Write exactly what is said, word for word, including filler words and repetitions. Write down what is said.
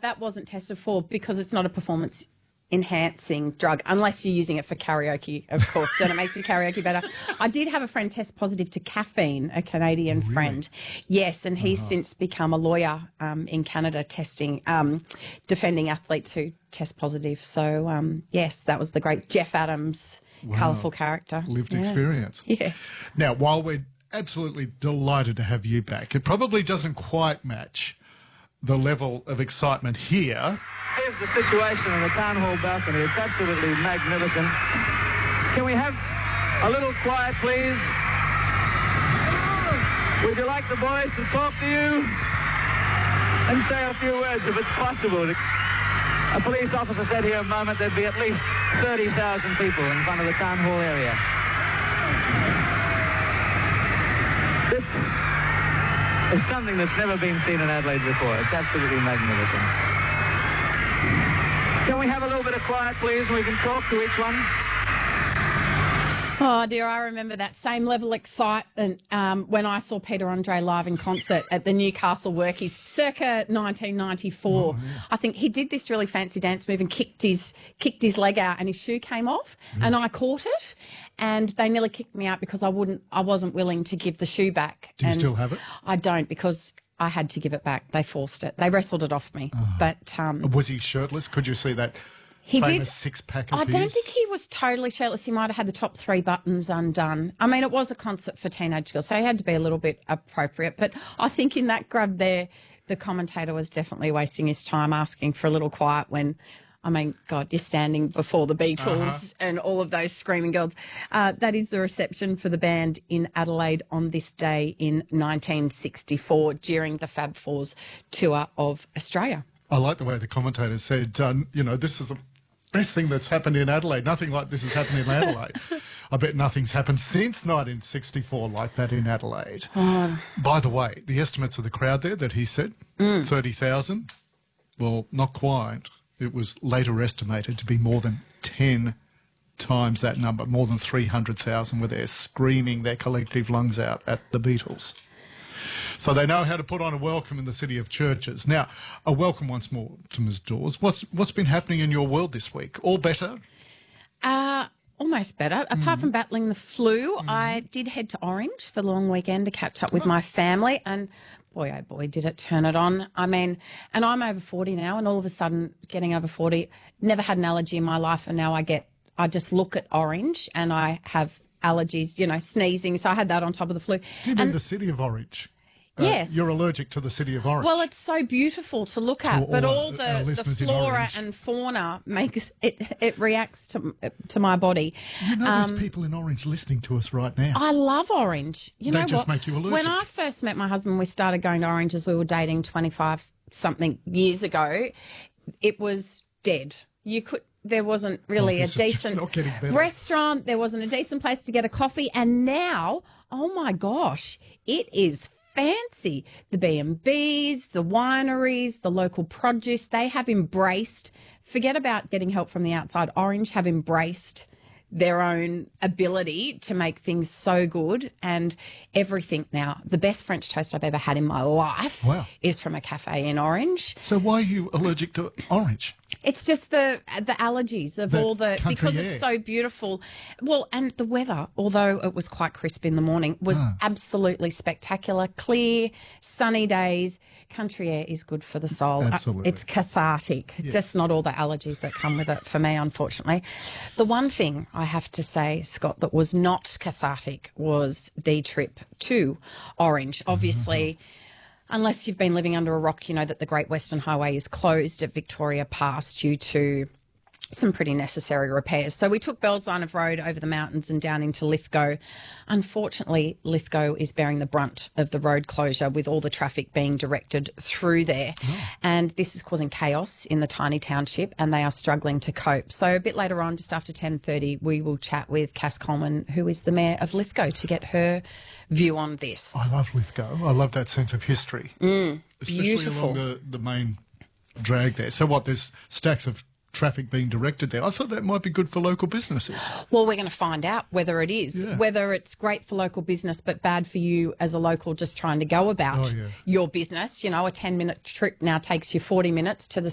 that wasn't tested for because it's not a performance enhancing drug, unless you're using it for karaoke, of course, then it makes your karaoke better. I did have a friend test positive to caffeine, a Canadian Really? friend. Yes, and he's Uh-huh. since become a lawyer um, in Canada testing, um, defending athletes who test positive. So, um, yes, that was the great Jeff Adams, Wow. colourful character. Lived Yeah. experience. Yes. Now, while we're absolutely delighted to have you back, it probably doesn't quite match the level of excitement here. Here's the situation on the town hall balcony. It's absolutely magnificent. Can we have a little quiet, please? Would you like the boys to talk to you and say a few words, if it's possible? A police officer said here a moment there'd be at least thirty thousand people in front of the town hall area. This is something that's never been seen in Adelaide before. It's absolutely magnificent. Can we have a little bit of quiet, please, and we can talk to each one? Oh, dear, I remember that same level of excitement um, when I saw Peter Andre live in concert at the Newcastle Workies circa nineteen ninety-four. Oh, yeah. I think he did this really fancy dance move and kicked his kicked his leg out and his shoe came off, mm. and I caught it, and they nearly kicked me out because I wouldn't, I wasn't willing to give the shoe back. Do you and still have it? I don't, because I had to give it back. They forced it. They wrestled it off me. Oh. But um, was he shirtless? Could you see that? He famous did. Six pack of I his? don't think he was totally shirtless. He might have had the top three buttons undone. I mean, it was a concert for teenage girls, so he had to be a little bit appropriate. But I think in that grab there, the commentator was definitely wasting his time asking for a little quiet when, I mean, God, you're standing before the Beatles uh-huh. and all of those screaming girls. Uh, that is the reception for the band in Adelaide on this day in nineteen sixty-four during the Fab Four's tour of Australia. I like the way the commentator said, um, you know, this is the best thing that's happened in Adelaide. Nothing like this has happened in Adelaide. I bet nothing's happened since nineteen sixty-four like that in Adelaide. Oh. By the way, the estimates of the crowd there that he said, mm. thirty thousand, well, not quite. It was later estimated to be more than ten times that number. More than three hundred thousand were there screaming their collective lungs out at the Beatles. So they know how to put on a welcome in the city of churches. Now, a welcome once more to Miz Dawes. What's what's been happening in your world this week? All better? Uh, almost better. Apart mm. from battling the flu, mm. I did head to Orange for the long weekend to catch up with oh. my family, and boy, oh boy, did it turn it on. I mean, and I'm over forty now, and all of a sudden getting over forty, never had an allergy in my life, and now I get, I just look at Orange and I have allergies, you know, sneezing. So I had that on top of the flu. You mean the city of Orange? Uh, yes. You're allergic to the city of Orange. Well, it's so beautiful to look at, all but all our, the, our the flora and fauna makes it, it reacts to to my body. You know um, there's people in Orange listening to us right now. I love Orange. You they know just what? make you allergic. When I first met my husband, we started going to Orange as we were dating twenty-five something years ago. It was dead. You could... There wasn't really oh, a decent restaurant. There wasn't a decent place to get a coffee. And now, oh, my gosh, it is fancy. The B and Bs, the wineries, the local produce, they have embraced, forget about getting help from the outside, Orange have embraced their own ability to make things so good, and everything now. The best French toast I've ever had in my life wow. is from a cafe in Orange. So why are you allergic to Orange? It's just the the allergies of the all the because air. It's so beautiful. Well, and the weather, although it was quite crisp in the morning, was ah. absolutely spectacular. Clear, sunny days. Country air is good for the soul. Absolutely. It's cathartic. Yeah. Just not all the allergies that come with it for me, unfortunately. The one thing I have to say, Scott, that was not cathartic was the trip to Orange. Obviously, mm-hmm. unless you've been living under a rock, you know that the Great Western Highway is closed at Victoria Pass due to some pretty necessary repairs. So we took Belzine Road over the mountains and down into Lithgow. Unfortunately, Lithgow is bearing the brunt of the road closure with all the traffic being directed through there. Oh. And this is causing chaos in the tiny township, and they are struggling to cope. So a bit later on, just after ten thirty, we will chat with Cass Coleman, who is the Mayor of Lithgow, to get her view on this. I love Lithgow. I love that sense of history. Mm, Especially beautiful. along the, the main drag there. So what, there's stacks of traffic being directed there. I thought that might be good for local businesses. Well, we're going to find out whether it is, yeah. whether it's great for local business but bad for you as a local just trying to go about oh, yeah. your business. You know, a ten minute trip now takes you forty minutes to the